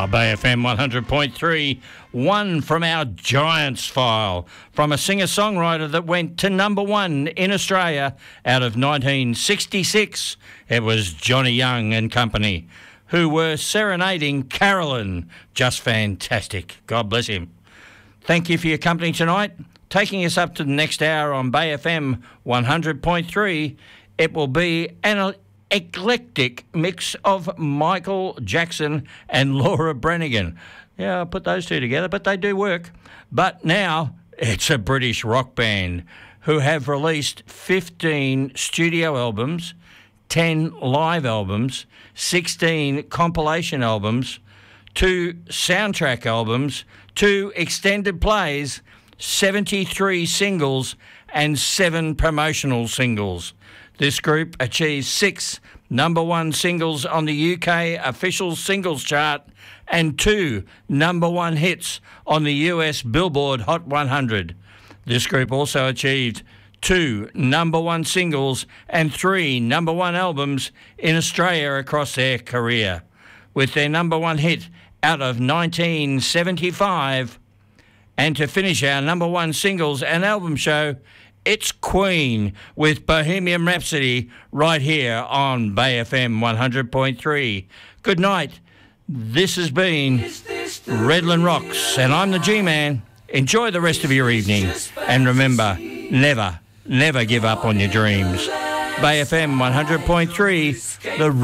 Bay FM 100.3, one from our Giants file, from a singer-songwriter that went to number one in Australia out of 1966. It was Johnny Young and company, who were serenading Carolyn. Just fantastic. God bless him. Thank you for your company tonight. Taking us up to the next hour on Bay FM 100.3, it will be an eclectic mix of Michael Jackson and Laura Branigan. Yeah, I put those two together, but they do work. But now it's a British rock band who have released 15 studio albums, 10 live albums, 16 compilation albums, 2 soundtrack albums, 2 extended plays, 73 singles and 7 promotional singles. This group achieved 6 number one singles on the UK official singles chart and 2 number one hits on the US Billboard Hot 100. This group also achieved 2 number one singles and 3 number one albums in Australia across their career, with their number one hit out of 1975. And to finish our number one singles and album show, it's Queen with Bohemian Rhapsody right here on Bay FM 100.3. Good night. This has been Redland Rocks, and I'm the G-Man. Enjoy the rest of your evening. And remember, never give up on your dreams. Bay FM 100.3, the